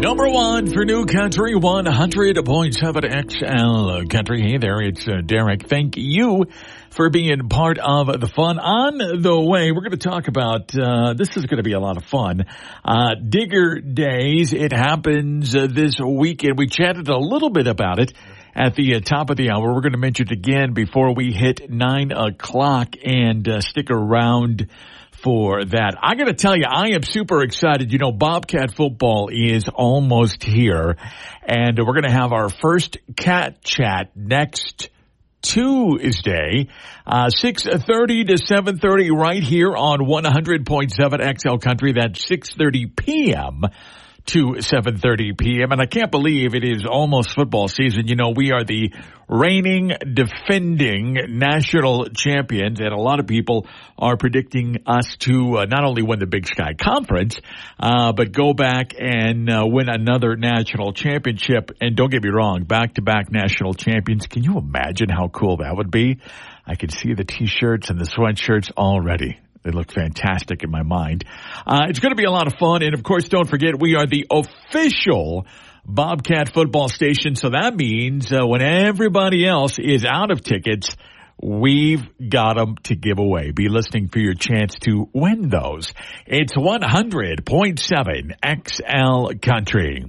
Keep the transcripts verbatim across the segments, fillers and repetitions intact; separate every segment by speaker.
Speaker 1: Number one for New Country, one hundred point seven X L Country. Hey there, it's uh, Derek. Thank you for being part of the fun. On the way, we're going to talk about, uh, this is going to be a lot of fun, uh, Digger Days. It happens uh, this weekend. We chatted a little bit about it at the uh, top of the hour. We're going to mention it again before we hit nine o'clock, and uh, stick around for that. I got to tell you, I am super excited. You know, Bobcat football is almost here, and we're going to have our first Cat Chat next Tuesday, uh, six thirty to seven thirty right here on one hundred point seven X L Country. That's six thirty p.m. to seven thirty p.m. And I can't believe it is almost football season. You know, we are the reigning, defending national champions, and a lot of people are predicting us to uh, not only win the Big Sky Conference, uh, but go back and uh, win another national championship. And don't get me wrong, back-to-back national champions. Can you imagine how cool that would be? I can see the T-shirts and the sweatshirts already. They look fantastic in my mind. Uh, it's going to be a lot of fun. And, of course, don't forget, we are the official Bobcat football station. So that means uh, when everybody else is out of tickets, we've got them to give away. Be listening for your chance to win those. It's one hundred point seven X L Country.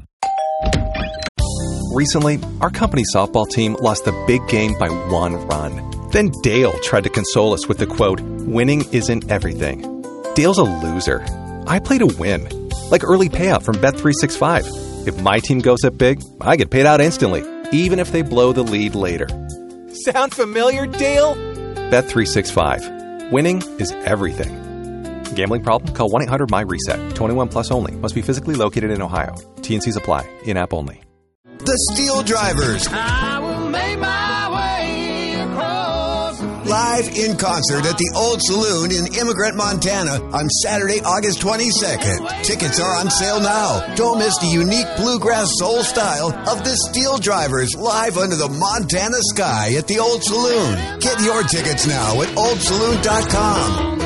Speaker 2: Recently, our company softball team lost a big game by one run. Then Dale tried to console us with the quote, "Winning isn't everything." Dale's a loser. I play to win. Like early payout from Bet three sixty-five. If my team goes up big, I get paid out instantly, even if they blow the lead later. Sound familiar, Dale? Bet three sixty-five. Winning is everything. Gambling problem? Call one eight hundred M Y reset. twenty-one plus only. Must be physically located in Ohio. T and Cs apply. In-app only.
Speaker 3: The Steel Drivers.
Speaker 4: I will make my way across.
Speaker 3: Live in concert at the Old Saloon in Immigrant, Montana on Saturday, August twenty-second. Tickets are on sale now. Don't miss the unique bluegrass soul style of the Steel Drivers live under the Montana sky at the Old Saloon. Get your tickets now at old saloon dot com.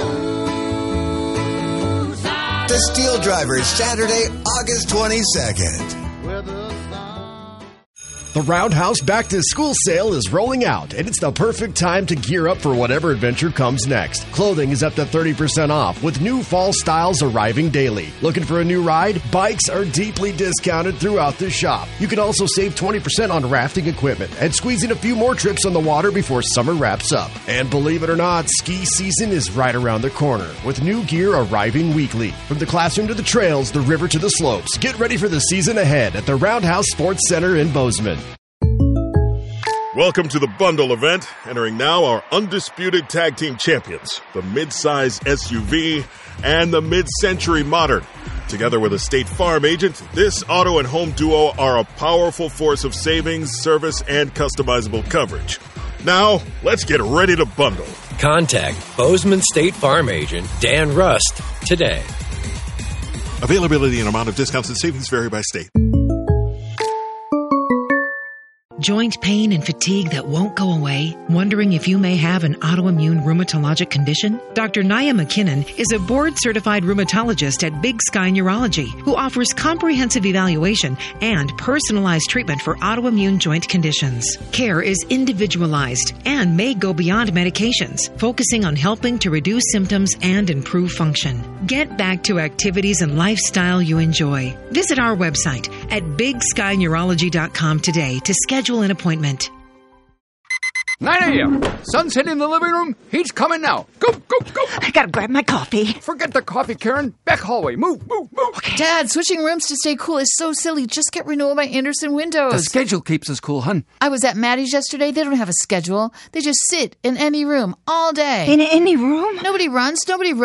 Speaker 3: The Steel Drivers, Saturday, August twenty-second.
Speaker 5: The Roundhouse Back to School sale is rolling out, and it's the perfect time to gear up for whatever adventure comes next. Clothing is up to thirty percent off, with new fall styles arriving daily. Looking for a new ride? Bikes are deeply discounted throughout the shop. You can also save twenty percent on rafting equipment and squeeze in a few more trips on the water before summer wraps up. And believe it or not, ski season is right around the corner, with new gear arriving weekly. From the classroom to the trails, the river to the slopes, get ready for the season ahead at the Roundhouse Sports Center in Bozeman.
Speaker 6: Welcome to the Bundle event. Entering now our undisputed tag team champions, the mid-size S U V and the mid-century modern. Together with a State Farm agent, this auto and home duo are a powerful force of savings, service, and customizable coverage. Now, let's get ready to bundle.
Speaker 7: Contact Bozeman State Farm agent Dan Rust today.
Speaker 6: Availability and amount of discounts and savings vary by state.
Speaker 8: Joint pain and fatigue that won't go away? Wondering if you may have an autoimmune rheumatologic condition? Doctor Nia McKinnon is a board-certified rheumatologist at Big Sky Neurology who offers comprehensive evaluation and personalized treatment for autoimmune joint conditions. Care is individualized and may go beyond medications, focusing on helping to reduce symptoms and improve function. Get back to activities and lifestyle you enjoy. Visit our website at big sky neurology dot com today to schedule an appointment.
Speaker 9: nine a.m. Sun's hitting the living room. He's coming now. Go, go, go.
Speaker 10: I gotta grab my coffee.
Speaker 9: Forget the coffee, Karen. Back hallway. Move, move, move.
Speaker 10: Okay.
Speaker 11: Dad, switching rooms to stay cool is so silly. Just get renewal by Anderson Windows.
Speaker 9: The schedule keeps us cool, hun.
Speaker 11: I was at Maddie's yesterday. They don't have a schedule. They just sit in any room all day.
Speaker 10: In any room?
Speaker 11: Nobody runs. Nobody